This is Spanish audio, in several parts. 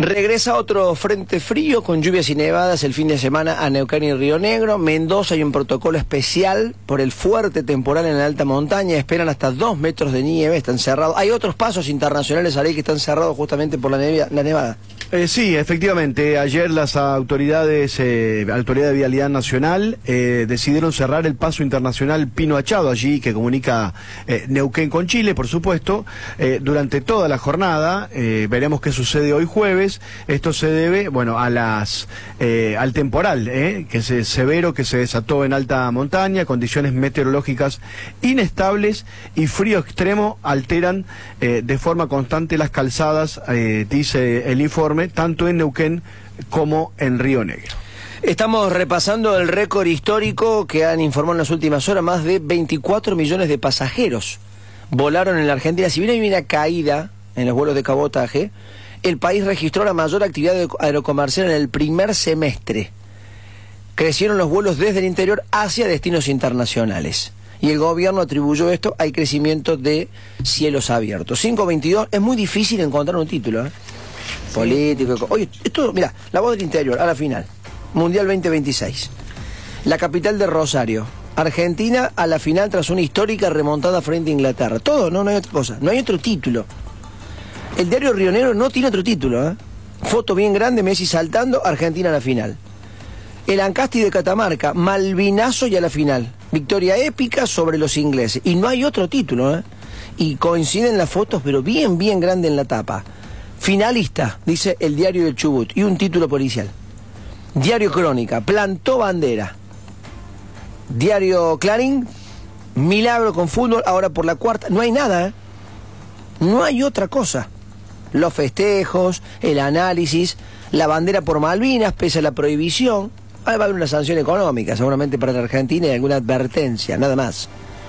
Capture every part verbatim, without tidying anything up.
Regresa otro frente frío con lluvias y nevadas el fin de semana a Neuquén y Río Negro. Mendoza hay un protocolo especial por el fuerte temporal en la alta montaña. Esperan hasta dos metros de nieve, están cerrados. Hay otros pasos internacionales ahí que están cerrados justamente por la, nevia, la nevada. Eh, sí, efectivamente. Ayer las autoridades, eh, Autoridad de Vialidad Nacional, eh, decidieron cerrar el paso internacional Pino Achado, allí que comunica eh, Neuquén con Chile, por supuesto, eh, durante toda la jornada. Eh, veremos qué sucede hoy jueves. Esto se debe, bueno, a las eh, al temporal, eh, que es severo, que se desató en alta montaña. Condiciones meteorológicas inestables y frío extremo alteran eh, de forma constante las calzadas, eh, dice el informe, tanto en Neuquén como en Río Negro. Estamos repasando el récord histórico que han informado en las últimas horas. Más de veinticuatro millones de pasajeros volaron en la Argentina. Si bien hay una caída en los vuelos de cabotaje, el país registró la mayor actividad aerocomercial en el primer semestre. Crecieron los vuelos desde el interior hacia destinos internacionales. Y el gobierno atribuyó esto al crecimiento de cielos abiertos. cinco veintidós, es muy difícil encontrar un título, ¿eh? Político. Oye, esto, mira, la voz del interior, a la final. Mundial veinte veintiséis. La capital de Rosario. Argentina a la final tras una histórica remontada frente a Inglaterra. Todo, no, no hay otra cosa. No hay otro título. El diario Río Negro no tiene otro título, ¿eh? Foto bien grande, Messi saltando, Argentina a la final. El Ancasti de Catamarca, Malvinazo y a la final. Victoria épica sobre los ingleses. Y no hay otro título, ¿eh? Y coinciden las fotos, pero bien, bien grande en la tapa. Finalista, dice el diario del Chubut, y un título policial. Diario Crónica, plantó bandera. Diario Clarín, milagro con fútbol, ahora por la cuarta. No hay nada, ¿eh? No hay otra cosa. Los festejos, el análisis, la bandera por Malvinas, pese a la prohibición. Ahí va a haber una sanción económica, seguramente para la Argentina, y alguna advertencia, nada más.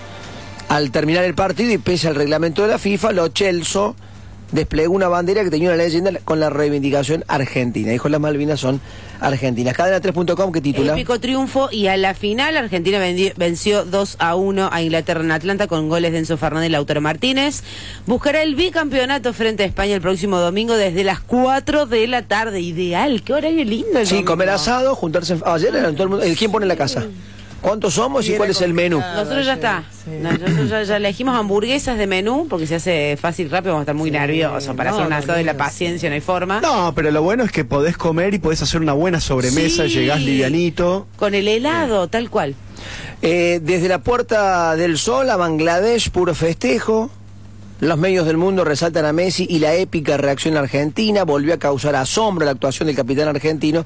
Al terminar el partido y pese al reglamento de la FIFA, Lo Celso desplegó una bandera que tenía una leyenda con la reivindicación argentina. Dijo, las Malvinas son argentinas. Cadena tres punto com, ¿qué titula? Épico triunfo, y a la final Argentina venció dos a uno a Inglaterra en Atlanta con goles de Enzo Fernández y Lautaro Martínez. Buscará el bicampeonato frente a España el próximo domingo desde las cuatro de la tarde. Ideal, qué horario lindo el Sí, domingo. comer asado, juntarse... En... Ayer eran todo el mundo... ¿Quién pone la casa? ¿Cuántos somos y cuál es el menú? Nosotros ya está. Nosotros ya, ya elegimos hamburguesas de menú porque se hace fácil, rápido. Vamos a estar muy nerviosos para no, hacer un asado, y la paciencia no hay forma. No, pero lo bueno es que podés comer y podés hacer una buena sobremesa, sí. Llegás livianito. Con el helado, sí. Tal cual. Eh, desde la Puerta del Sol a Bangladesh, puro festejo. Los medios del mundo resaltan a Messi y la épica reacción argentina. Volvió a causar asombro la actuación del capitán argentino,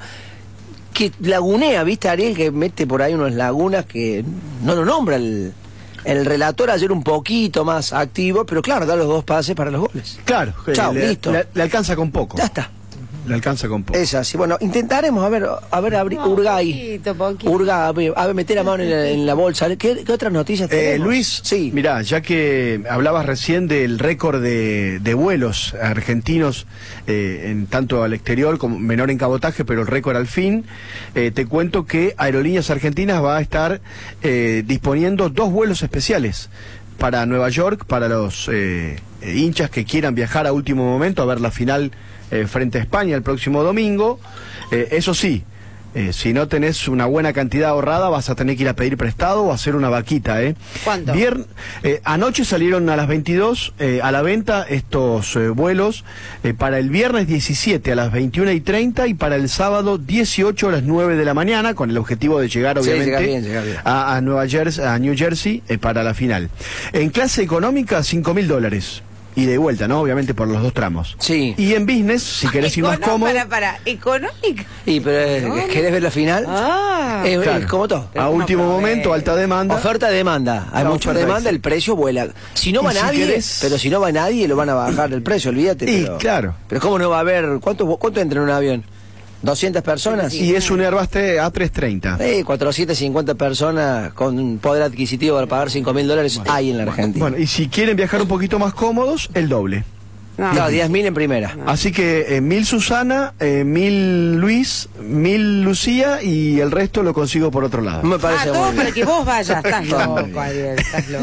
que lagunea, ¿viste, Ariel? Que mete por ahí unas lagunas que no lo nombra el, el relator ayer, un poquito más activo, pero claro, da los dos pases para los goles. Claro, chao, le, listo. Le, le alcanza con poco. Ya está. Le alcanza con poco. Es así. Bueno, intentaremos, a ver, a ver, abrir, no, hurgar ahí. Poquito, poquito. Hurgar, a ver, a ver, meter la mano en la, en la bolsa. ¿Qué, qué otras noticias tenemos? Eh, Luis, sí. Mirá, ya que hablabas recién del récord de, de vuelos argentinos, eh, en tanto al exterior como menor en cabotaje, pero el récord al fin, eh, te cuento que Aerolíneas Argentinas va a estar eh, disponiendo dos vuelos especiales para Nueva York, para los eh, hinchas que quieran viajar a último momento a ver la final eh, frente a España el próximo domingo. Eh, eso sí, Eh, si no tenés una buena cantidad ahorrada, vas a tener que ir a pedir prestado o hacer una vaquita, ¿eh? ¿Cuánto? Vier... Eh, anoche salieron a las veintidós eh, a la venta estos eh, vuelos eh, para el viernes diecisiete a las veintiuna y treinta y para el sábado dieciocho a las nueve de la mañana, con el objetivo de llegar, obviamente, sí, llegar bien, llegar bien. A, a, Nueva Jersey, a New Jersey eh, para la final. En clase económica, cinco mil dólares. Y de vuelta, ¿no? Obviamente por los dos tramos. Sí. Y en business, si querés ir más cómodo... Para, para, ¿económica? Y, pero, ¿No? ¿querés ver la final? Ah. Es, claro. es como todo. A último momento, alta demanda. Oferta-demanda. Hay La mucha demanda, dice. el precio vuela. Si no va Y si nadie, querés... pero si no va nadie, lo van a bajar el precio, olvídate. Y pero, claro. Pero ¿cómo no va a haber? ¿Cuánto, cuánto entra en un avión? ¿doscientas personas? Y es un Airbus A trescientos treinta. Eh, cuatrocientas cincuenta personas con poder adquisitivo para pagar cinco mil dólares bueno, hay en la Argentina. Bueno, y si quieren viajar un poquito más cómodos, el doble. No. Claro, diez mil en primera. No. Así que eh, mil Susana, eh, mil Luis, mil Lucía y el resto lo consigo por otro lado. Me parece ah, muy todo bien. para que vos vayas. Estás loco, Ariel, estás loco.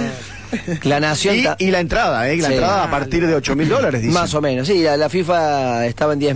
La Nación... Y, y la entrada, ¿eh? La sí. entrada a partir de ocho mil dólares, dice. Más o menos, sí, la, la FIFA estaba en diez